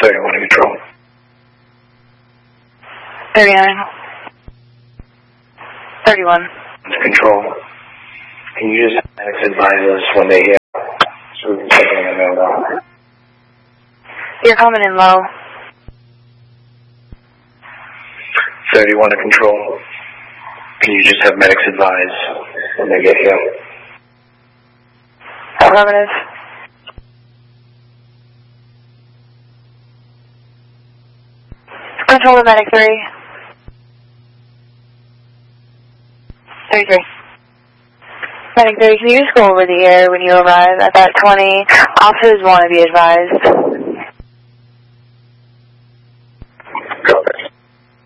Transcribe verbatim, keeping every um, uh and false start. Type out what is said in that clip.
thirty-one to control. thirty-nine. thirty-one. To control. Can you just medics advise us when they hear? So we can check in the mail now. You're coming in low. thirty-one to control. Can you just have medics advise when they get here? Affirmative. Control to medic three. thirty-three. Medic three, can you just go over the air when you arrive at that twenty? Officers want to be advised.